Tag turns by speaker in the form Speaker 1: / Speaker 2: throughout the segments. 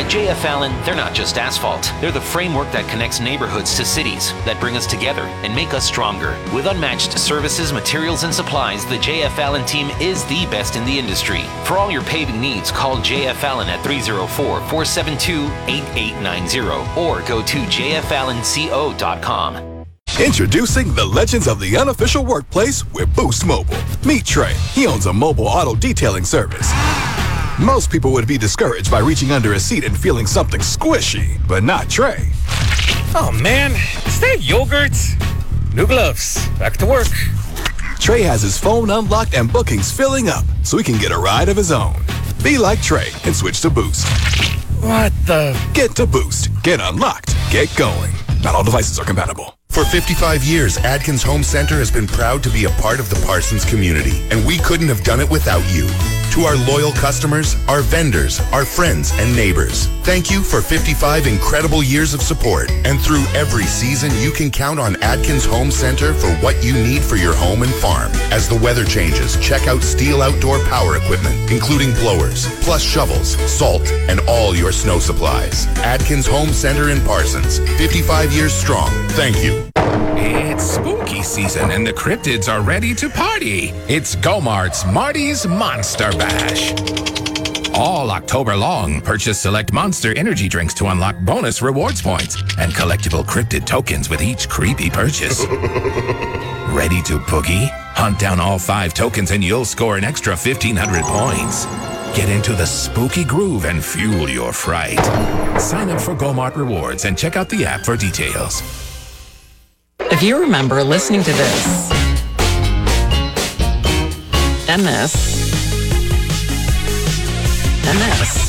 Speaker 1: At JF Allen, they're not just asphalt. They're the framework that connects neighborhoods to cities, that bring us together and make us stronger. With unmatched services, materials, and supplies, the JF Allen team is the best in the industry. For all your paving needs, call JF Allen at 304-472-8890 or go to jfallenco.com.
Speaker 2: Introducing the legends of the unofficial workplace with Boost Mobile. Meet Trey. He owns a mobile auto detailing service. Most people would be discouraged by reaching under a seat and feeling something squishy, but not Trey.
Speaker 3: Oh man, is that yogurt? New gloves. Back to work.
Speaker 2: Trey has his phone unlocked and bookings filling up so he can get a ride of his own. Be like Trey and switch to Boost.
Speaker 3: What the?
Speaker 2: Get to Boost. Get unlocked. Get going. Not all devices are compatible.
Speaker 4: For 55 years, Adkins Home Center has been proud to be a part of the Parsons community, and we couldn't have done it without you. To our loyal customers, our vendors, our friends, and neighbors, thank you for 55 incredible years of support. And through every season, you can count on Adkins Home Center for what you need for your home and farm. As the weather changes, check out Steel Outdoor Power Equipment, including blowers, plus shovels, salt, and all your snow supplies. Adkins Home Center in Parsons, 55 years strong. Thank you.
Speaker 5: It's spooky season and the cryptids are ready to party. It's Go-Mart's Marty's Monster Bash. All October long, purchase select Monster energy drinks to unlock bonus rewards points and collectible cryptid tokens with each creepy purchase. Ready to boogie? Hunt down all 5 tokens and you'll score an extra 1,500 points. Get into the spooky groove and fuel your fright. Sign up for Go-Mart Rewards and check out the app for details.
Speaker 6: If you remember listening to this, and this, and this,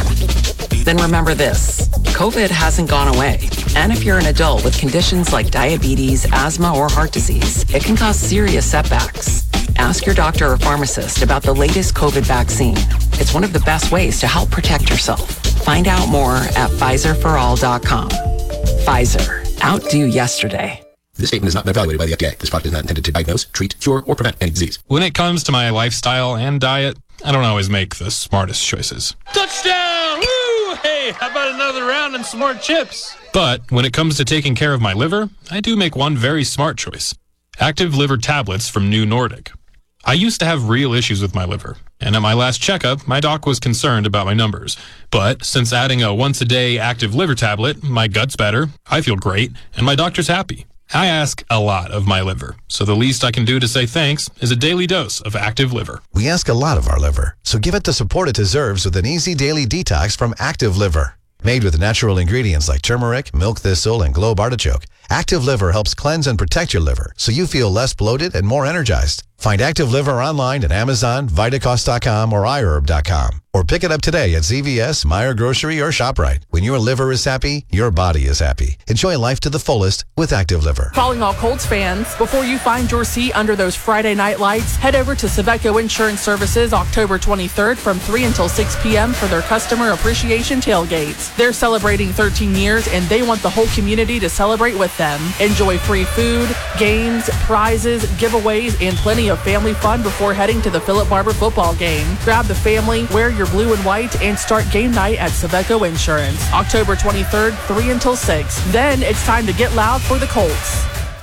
Speaker 6: then remember this. COVID hasn't gone away. And if you're an adult with conditions like diabetes, asthma, or heart disease, it can cause serious setbacks. Ask your doctor or pharmacist about the latest COVID vaccine. It's one of the best ways to help protect yourself. Find out more at PfizerForAll.com. Pfizer. Outdo yesterday.
Speaker 7: This statement is not evaluated by the FDA. This product is not intended to diagnose, treat, cure, or prevent any disease.
Speaker 8: When it comes to my lifestyle and diet, I don't always make the smartest choices.
Speaker 9: Touchdown! Woo! Hey, how about another round and some more chips?
Speaker 8: But when it comes to taking care of my liver, I do make one very smart choice. Active Liver tablets from New Nordic. I used to have real issues with my liver, and at my last checkup, my doc was concerned about my numbers. But since adding a once-a-day Active Liver tablet, my gut's better, I feel great, and my doctor's happy. I ask a lot of my liver, so the least I can do to say thanks is a daily dose of Active Liver.
Speaker 10: We ask a lot of our liver, so give it the support it deserves with an easy daily detox from Active Liver. Made with natural ingredients like turmeric, milk thistle, and globe artichoke, Active Liver helps cleanse and protect your liver so you feel less bloated and more energized. Find Active Liver online at Amazon, Vitacost.com, or iHerb.com. Or pick it up today at CVS, Meijer Grocery, or ShopRite. When your liver is happy, your body is happy. Enjoy life to the fullest with Active Liver.
Speaker 11: Calling all Colts fans, before you find your seat under those Friday night lights, head over to Saveco Insurance Services October 23rd from 3 until 6 p.m. for their customer appreciation tailgates. They're celebrating 13 years and they want the whole community to celebrate with them. Enjoy free food, games, prizes, giveaways, and plenty of family fun before heading to the Philip Barber football game. Grab the family, wear your blue and white, and start game night at Saveco Insurance. October 23rd, 3 until 6. Then it's time to get loud for the Colts.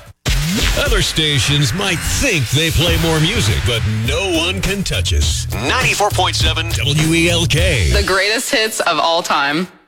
Speaker 12: Other stations might think they play more music, but no one can touch us. 94.7 WELK.
Speaker 13: The greatest hits of all time.